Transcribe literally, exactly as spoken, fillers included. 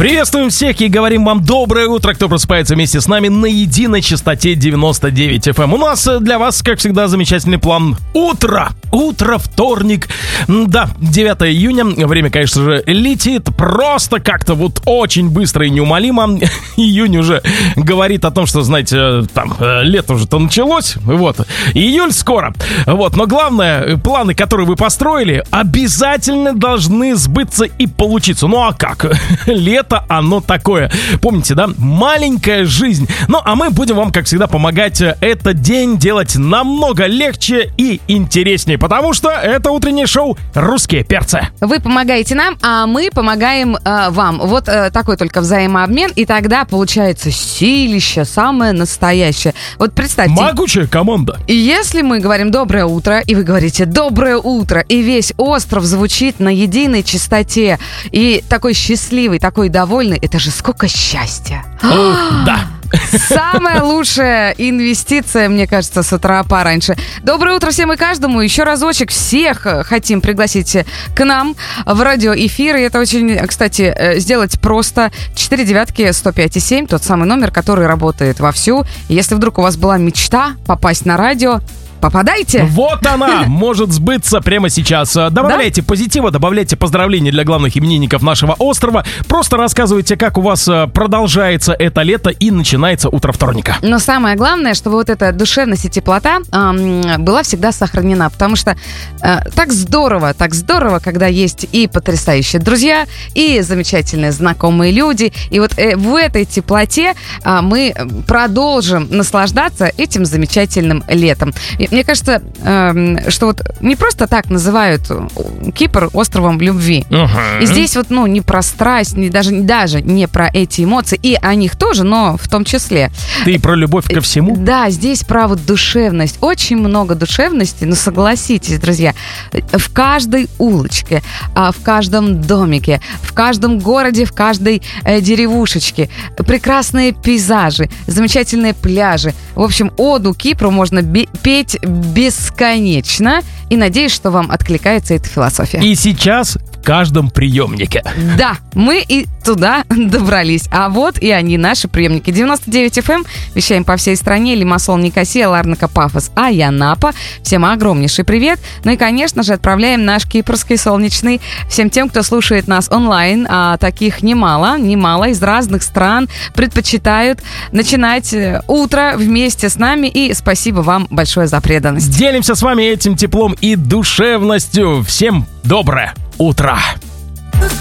Приветствуем всех и говорим вам доброе утро, кто просыпается вместе с нами на единой частоте девяносто девять эф эм. У нас для вас, как всегда, замечательный план утра. Утро, вторник. Да, девятое июня. Время, конечно же, летит просто как-то вот очень быстро и неумолимо. Июнь уже говорит о том, что, знаете, там, лето уже-то началось. Вот. Июль скоро. Вот. Но главное, планы, которые вы построили, обязательно должны сбыться и получиться. Ну а как? Лето оно такое. Помните, да? Маленькая жизнь. Ну, а мы будем вам, как всегда, помогать этот день делать намного легче и интереснее, потому что это утреннее шоу «Русские перцы». Вы помогаете нам, а мы помогаем э, вам. Вот э, такой только взаимообмен, и тогда получается силище, самое настоящее. Вот представьте. Могучая команда. И если мы говорим «доброе утро», и вы говорите «доброе утро», и весь остров звучит на единой частоте, и такой счастливый, такой довольный, это же сколько счастья. О, да. Самая лучшая инвестиция, мне кажется, с утра пораньше. Доброе утро всем и каждому. Еще разочек всех хотим пригласить к нам в радиоэфир. И это очень, кстати, сделать просто. Четыре девятки сто пять и семь, тот самый номер, который работает вовсю. Если вдруг у вас была мечта попасть на радио, попадайте! Вот она может сбыться прямо сейчас. Добавляйте да? позитива, добавляйте поздравления для главных именинников нашего острова. Просто рассказывайте, как у вас продолжается это лето и начинается утро вторника. Но самое главное, чтобы вот эта душевность и теплота э, была всегда сохранена. Потому что э, так здорово, так здорово, когда есть и потрясающие друзья, и замечательные знакомые люди. И вот э, в этой теплоте э, мы продолжим наслаждаться этим замечательным летом. Мне кажется, э, что вот не просто так называют Кипр островом любви. Uh-huh. И здесь вот, ну, не про страсть, не, даже, даже не про эти эмоции, и о них тоже, но в том числе. Ты про любовь ко всему? Да, здесь про вот душевность. Очень много душевности, но согласитесь, друзья, в каждой улочке, в каждом домике, в каждом городе, в каждой э, деревушечке прекрасные пейзажи, замечательные пляжи. В общем, оду Кипру можно би- петь бесконечно, и надеюсь, что вам откликается эта философия. И сейчас в каждом приемнике. Да, мы и туда добрались. А вот и они, наши приемники. девяносто девять эф эм, вещаем по всей стране. Лимассол, Никосия, Ларнака, Пафос, Аянапа. Всем огромнейший привет. Ну и, конечно же, отправляем наш кипрский солнечный всем тем, кто слушает нас онлайн. А таких немало, немало из разных стран предпочитают начинать утро вместе с нами. И спасибо вам большое за преданность. Делимся с вами этим теплом и душевностью. Всем доброе утро!